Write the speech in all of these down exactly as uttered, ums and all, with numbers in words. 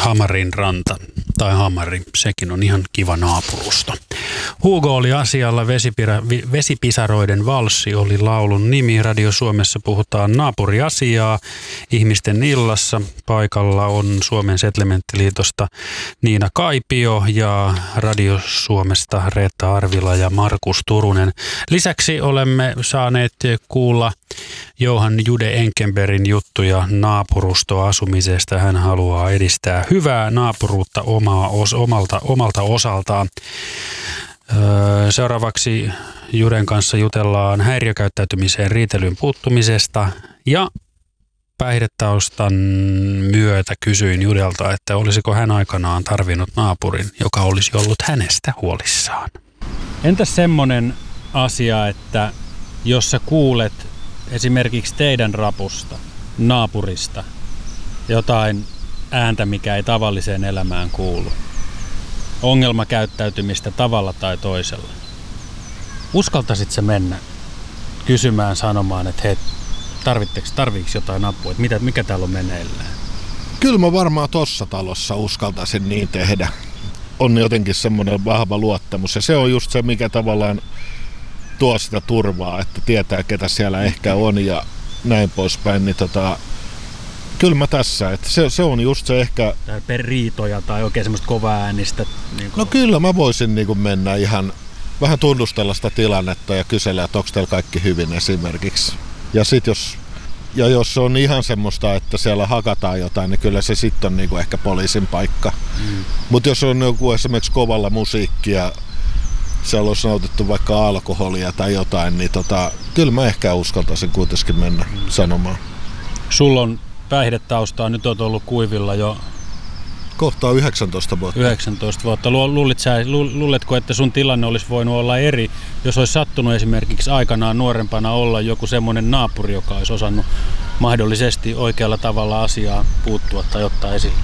Hamarin ranta tai Hamari, sekin on ihan kiva naapurusto. Hugo oli asialla, vesipira, Vesipisaroiden valssi oli laulun nimi. Radio Suomessa puhutaan naapuriasiaa ihmisten illassa. Paikalla on Suomen Setlementtiliitosta Niina Kaipio ja Radio Suomesta Reetta Arvila ja Markus Turunen. Lisäksi olemme saaneet kuulla Johan Jude Enkenbergin juttuja naapurustoasumisesta. Hän haluaa edistää hyvää naapuruutta omaa, os, omalta, omalta osaltaan. Öö, seuraavaksi Juden kanssa jutellaan häiriökäyttäytymiseen, riitelyyn puuttumisesta ja päihdetaustan myötä kysyin Judelta, että olisiko hän aikanaan tarvinnut naapurin, joka olisi ollut hänestä huolissaan. Entäs semmoinen asia, että jos sä kuulet esimerkiksi teidän rapusta, naapurista, jotain ääntä, mikä ei tavalliseen elämään kuulu, ongelmakäyttäytymistä tavalla tai toisella, uskaltaisit sä mennä kysymään, sanomaan, että hei, tarviiko jotain apua, että mitä, mikä täällä on meneillään? Kyllä mä varmaan tossa talossa uskaltaisin niin tehdä. On jotenkin semmoinen vahva luottamus ja se on just se, mikä tavallaan tuo sitä turvaa, että tietää, ketä siellä ehkä on ja näin poispäin. Niin tota, kyllä mä tässä, että se, se on just se ehkä... Tai per riitoja tai oikein semmoista kovaa äänistä. Niin kuin... No kyllä mä voisin niin kuin mennä ihan vähän tunnustella sitä tilannetta ja kysellä, että onko teillä kaikki hyvin esimerkiksi. Ja sit jos, ja jos on ihan semmoista, että siellä hakataan jotain, niin kyllä se sitten on niin kuin ehkä poliisin paikka. Mm. Mutta jos on joku esimerkiksi kovalla musiikkia, siellä olisi nautittu vaikka alkoholia tai jotain, niin tota, kyllä mä ehkä uskaltaisin kuitenkin mennä mm. sanomaan. Sulla on päihdetaustaa, nyt olet ollut kuivilla jo... Kohta yhdeksäntoista vuotta. yhdeksäntoista vuotta. Luulit sä, luuletko, että sun tilanne olisi voinut olla eri, jos olisi sattunut esimerkiksi aikanaan nuorempana olla joku semmoinen naapuri, joka olisi osannut mahdollisesti oikealla tavalla asiaa puuttua tai ottaa esille?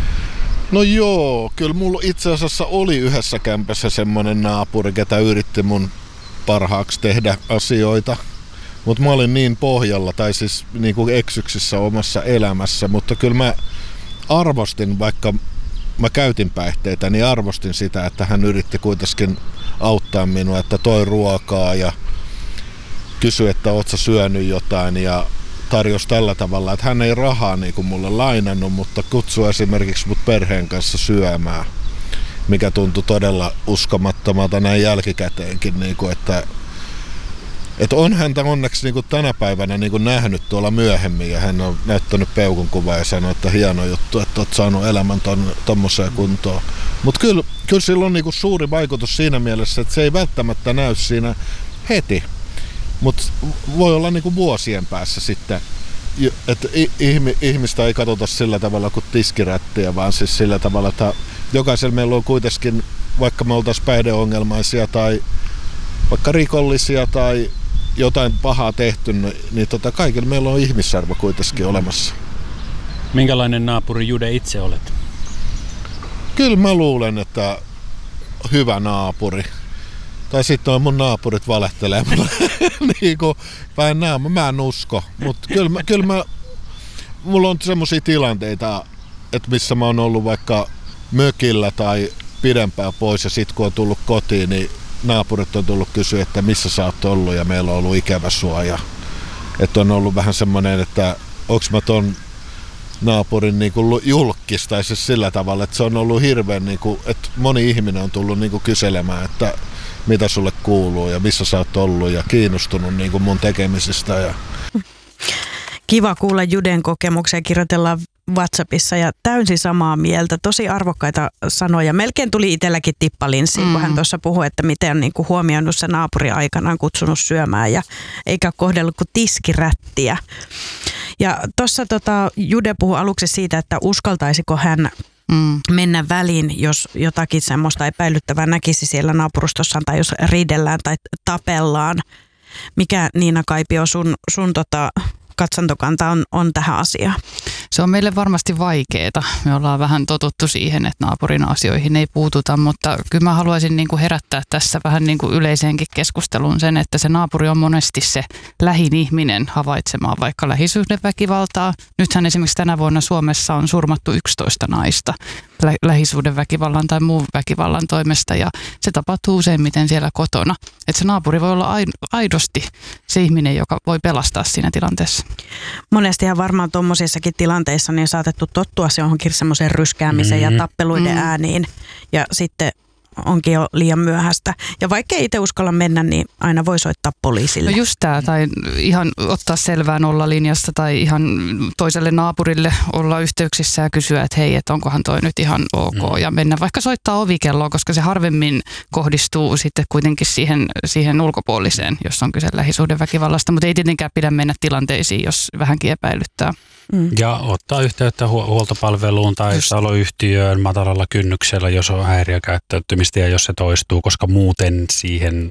No joo, kyllä mulla itse asiassa oli yhdessä kämpässä semmoinen naapuri, ketä yritti mun parhaaksi tehdä asioita. Mutta mä olin niin pohjalla, tai siis niin kuin eksyksissä omassa elämässä, mutta kyllä mä arvostin, vaikka mä käytin päihteitä, niin arvostin sitä, että hän yritti kuitenkin auttaa minua, että toi ruokaa ja kysyi, että oot sä syönyt jotain ja tarjosi tällä tavalla, että hän ei rahaa niin kuin mulle lainannut, mutta kutsui esimerkiksi mut perheen kanssa syömään, mikä tuntui todella uskomattomalta näin jälkikäteenkin, niin kuin, että Että on häntä onneksi niin kuin tänä päivänä niin kuin nähnyt tuolla myöhemmin ja hän on näyttänyt peukun kuvaa ja sanonut, että hieno juttu, että olet saanut elämän tuommoiseen kuntoon. Mutta kyllä, kyllä sillä on niin kuin suuri vaikutus siinä mielessä, että se ei välttämättä näy siinä heti, mutta voi olla niin kuin vuosien päässä sitten, että ihmistä ei katsota sillä tavalla kuin tiskirättiä, vaan siis sillä tavalla, että jokaisella meillä on kuitenkin, vaikka me oltaisiin päihdeongelmaisia tai vaikka rikollisia tai jotain pahaa tehty, niin tota, kaikilla meillä on ihmisarvo kuitenkin olemassa. Minkälainen naapuri Jude itse olet? Kyllä mä luulen, että hyvä naapuri. Tai sitten on mun naapurit valehtelee mulle. niin kuin päin naama. Mä en usko. Mutta kyllä mä, kyllä mä, mulla on semmosia tilanteita, että missä mä oon ollut vaikka mökillä tai pidempään pois ja sit kun on tullut kotiin, niin naapurit on tullut kysyä, että missä sä oot ollut ja meillä on ollut ikävä sua. Ja, että on ollut vähän semmoinen, että onks mä ton naapurin niin kuin julkis tai siis sillä tavalla, että se on ollut hirveän, niin kuin, että moni ihminen on tullut niin kuin kyselemään, että mitä sulle kuuluu ja missä sä oot ollut ja kiinnostunut niin kuin mun tekemisistä. Ja... Kiva kuulla Juden kokemuksia, kirjoitellaan WhatsAppissa ja täysin samaa mieltä. Tosi arvokkaita sanoja. Melkein tuli itselläkin tippalinssiin, mm. kun hän tuossa puhui, että miten on niin kuin huomioinut se naapuri aikanaan kutsunut syömään ja eikä kohdellut kuin tiskirättiä. Ja tuossa tota, Jude puhui aluksi siitä, että uskaltaisiko hän mm. mennä väliin, jos jotakin semmoista epäilyttävää näkisi siellä naapurustossaan tai jos riidellään tai tapellaan. Mikä Niina Kaipio sun, sun tota, katsantokanta on, on tähän asiaan? se on meille varmasti vaikeaa. Me ollaan vähän totuttu siihen, että naapurin asioihin ei puututa, mutta kyllä mä haluaisin niin kuin herättää tässä vähän niin kuin yleiseenkin keskusteluun sen, että se naapuri on monesti se lähin ihminen havaitsemaan vaikka lähisuhdeväkivaltaa. Nythän esimerkiksi tänä vuonna Suomessa on surmattu yksitoista naista lä- lähisuhdeväkivallan tai muun väkivallan toimesta ja se tapahtuu useimmiten siellä kotona. Että se naapuri voi olla aidosti se ihminen, joka voi pelastaa siinä tilanteessa. Monestihan varmaan tuommoisissakin tilanteissa niin on saatettu tottua se johonkin semmoiseen ryskäämiseen mm-hmm. ja tappeluiden mm-hmm. ääniin ja sitten onkin jo liian myöhäistä. Ja vaikka ei itse uskalla mennä, niin aina voi soittaa poliisille. No just tämä, tai ihan ottaa selvää nollalinjasta tai ihan toiselle naapurille olla yhteyksissä ja kysyä, että hei, että onkohan toi nyt ihan ok. Mm. Ja mennä vaikka soittaa ovikelloa, koska se harvemmin kohdistuu sitten kuitenkin siihen, siihen ulkopuoliseen, jos on kyse lähisuhdeväkivallasta. Mutta ei tietenkään pidä mennä tilanteisiin, jos vähänkin epäilyttää. Mm. Ja ottaa yhteyttä hu- huoltopalveluun tai just taloyhtiöön matalalla kynnyksellä, jos on häiriökäyttäytymistä ja jos se toistuu, koska muuten siihen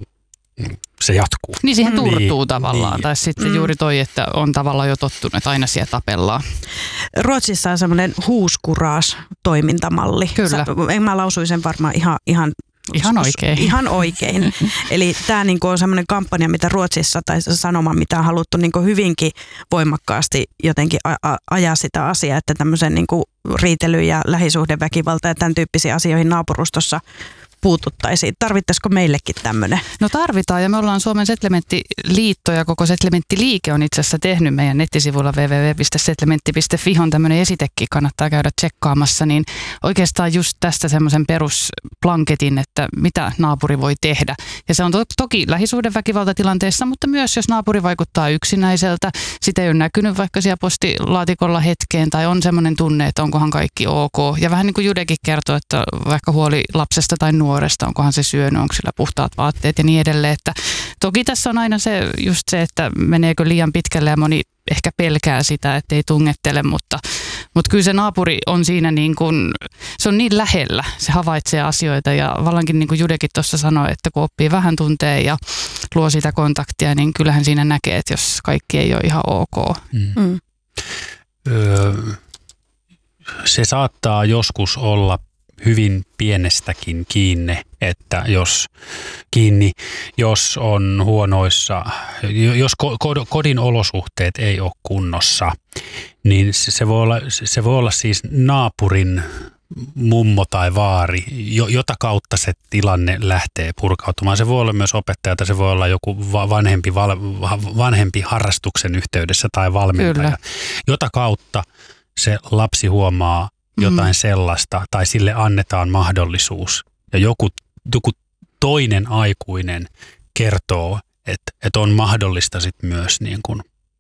se jatkuu. Niin siihen turtuu niin, tavallaan. Niin. Tai sitten mm. juuri toi, että on tavallaan jo tottunut, että aina siellä tapellaan. Ruotsissa on semmoinen huuskuraas-toimintamalli. Kyllä. Sä, en mä lausuin sen varmaan ihan... ihan Ihan oikein. Ihan oikein. Eli tämä niinku on semmoinen kampanja, mitä Ruotsissa tai sanoma, mitä on haluttu niinku hyvinkin voimakkaasti jotenkin a- a- ajaa sitä asiaa, että tämmöisen niinku riitely ja lähisuhdeväkivalta ja tämän tyyppisiin asioihin naapurustossa puututtaisiin. Tarvittaisiko meillekin tämmöinen? No tarvitaan ja me ollaan Suomen Setlementtiliitto ja koko Setlementtiliike on itse asiassa tehnyt meidän nettisivuilla double-u double-u double-u piste setlementti piste fi on tämmöinen esitekin, kannattaa käydä tsekkaamassa, niin oikeastaan just tästä semmoisen perusplanketin, että mitä naapuri voi tehdä. Ja se on to- toki lähisuhdeväkivaltatilanteessa, mutta myös jos naapuri vaikuttaa yksinäiseltä, sitä ei ole näkynyt vaikka siellä postilaatikolla hetkeen tai on semmoinen tunne, että onkohan kaikki ok. Ja vähän niin kuin Judekin kertoo, että vaikka huoli lapsesta tai nuoresta, onkohan se syönyt, onko sillä puhtaat vaatteet ja niin edelleen. Että toki tässä on aina se, just se, että meneekö liian pitkälle ja moni ehkä pelkää sitä, että ei tungettele, mutta, mutta kyllä se naapuri on siinä niin kuin, se on niin lähellä, se havaitsee asioita ja vallankin niin kuin Judekin tuossa sanoi, että kun oppii vähän tuntee ja luo sitä kontaktia, niin kyllähän siinä näkee, että jos kaikki ei ole ihan ok. Mm. Mm. Öö, se saattaa joskus olla hyvin pienestäkin kiinni, että jos kiinni, jos on huonoissa, jos kodin olosuhteet ei ole kunnossa, niin se voi olla, se voi olla siis naapurin mummo tai vaari, jota kautta se tilanne lähtee purkautumaan. Se voi olla myös opettaja tai se voi olla joku vanhempi, vanhempi harrastuksen yhteydessä tai valmentaja, Kyllä. jota kautta se lapsi huomaa jotain mm. sellaista, tai sille annetaan mahdollisuus, ja joku, joku toinen aikuinen kertoo, että, että on mahdollista sit myös niin kuin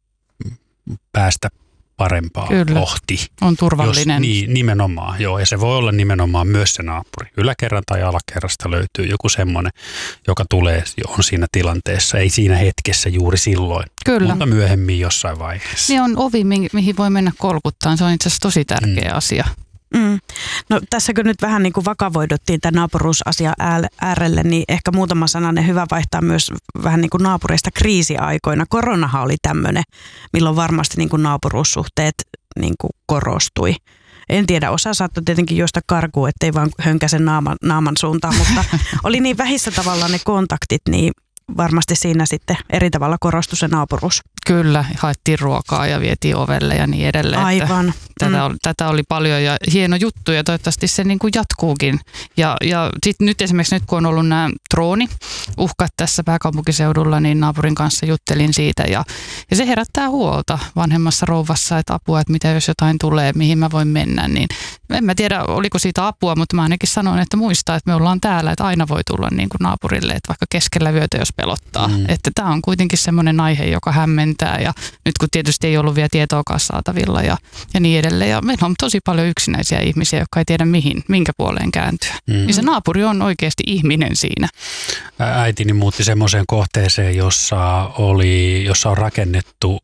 päästä parempaa Kyllä. kohti. On turvallinen. Jos, niin, nimenomaan, joo, ja se voi olla nimenomaan myös se naapuri. Yläkerran tai alakerrasta löytyy joku semmoinen, joka tulee, on siinä tilanteessa, ei siinä hetkessä juuri silloin, Kyllä. mutta myöhemmin jossain vaiheessa. Niin on ovi, mihin voi mennä kolkuttaan, se on itse asiassa tosi tärkeä mm. asia. Mm. No tässäkö nyt vähän niin kuin vakavoiduttiin tämän naapuruusasian äärelle, niin ehkä muutama sananen hyvä vaihtaa myös vähän niin kuin naapureista kriisiaikoina. Koronahan oli tämmöinen, milloin varmasti niin kuin naapuruussuhteet niin kuin korostui. En tiedä, osa saattoi tietenkin juosta karkuun, ettei vaan hönkäsen naaman, naaman suuntaan, mutta oli niin vähissä tavallaan ne kontaktit, niin varmasti siinä sitten eri tavalla korostui se naapuruus. Kyllä, haettiin ruokaa ja vietiin ovelle ja niin edelleen. Aivan. Tätä, mm. oli, tätä oli paljon ja hieno juttu ja toivottavasti se niin kuin jatkuukin. Ja, ja sitten nyt esimerkiksi nyt kun on ollut nämä drooni-uhkat tässä pääkaupunkiseudulla, niin naapurin kanssa juttelin siitä ja, ja se herättää huolta vanhemmassa rouvassa, että apua, että mitä jos jotain tulee, mihin mä voin mennä. Niin en mä tiedä, oliko siitä apua, mutta mä ainakin sanon, että muistaa, että me ollaan täällä, että aina voi tulla niin kuin naapurille, että vaikka keskellä yötä, jos pelottaa. Mm. Että tämä on kuitenkin semmoinen aihe, joka hämmentää ja nyt kun tietysti ei ollut vielä tietoakaan saatavilla ja, ja niin edelleen. Ja meillä on tosi paljon yksinäisiä ihmisiä, jotka ei tiedä mihin, minkä puoleen kääntyä. Mm. Niin se naapuri on oikeasti ihminen siinä. Äitini muutti semmoiseen kohteeseen, jossa, oli, jossa on rakennettu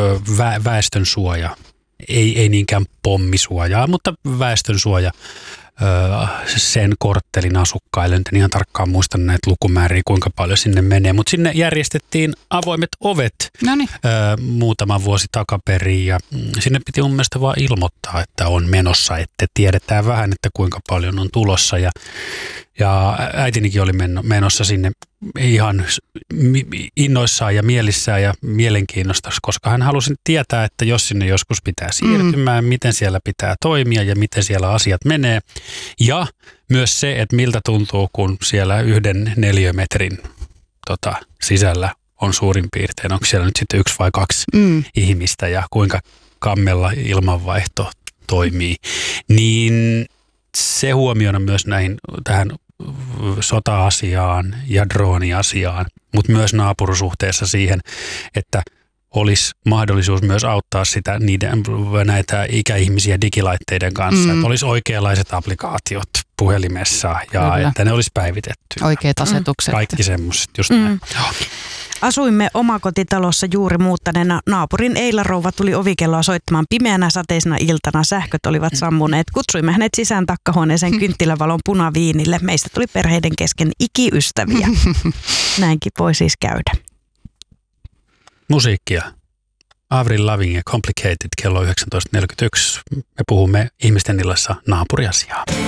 vä, väestönsuoja. Ei, ei niinkään pommisuojaa, mutta väestönsuoja sen korttelin asukkaille. Nyt en ihan tarkkaan muista näitä lukumääriä, kuinka paljon sinne menee, mutta sinne järjestettiin avoimet ovet Noniin. muutama vuosi takaperin ja sinne piti mun mielestä vaan ilmoittaa, että on menossa, että tiedetään vähän, että kuinka paljon on tulossa ja, ja äitinikin oli menossa sinne ihan innoissaan ja mielissään ja mielenkiinnosta, koska hän halusi tietää, että jos sinne joskus pitää siirtymään, mm. miten siellä pitää toimia ja miten siellä asiat menee. Ja myös se, että miltä tuntuu, kun siellä yhden neliömetrin tota, sisällä on suurin piirtein, onko siellä nyt sitten yksi vai kaksi mm. ihmistä ja kuinka kammella ilmanvaihto toimii. Niin se huomiona myös näihin tähän sota-asiaan ja drooniasiaan, mutta myös naapurusuhteessa siihen, että olisi mahdollisuus myös auttaa sitä niiden, näitä ikäihmisiä digilaitteiden kanssa, mm. että olisi oikeanlaiset applikaatiot puhelimessa ja Kyllä. että ne olisi päivitetty. Oikeat asetukset. Kaikki semmoiset, just mm. näin. Asuimme omakotitalossa juuri muuttaneena. Naapurin Eila rouva tuli ovikelloa soittamaan pimeänä sateisena iltana. Sähköt olivat sammuneet. Kutsuimme hänet sisään takkahuoneeseen kynttilävalon punaviinille. Meistä tuli perheiden kesken ikiystäviä. Näinkin voi siis käydä. Musiikkia. Avril Lavigne, Complicated, kello yhdeksäntoista neljäkymmentäyksi. Me puhumme ihmisten illassa naapuriasiaa.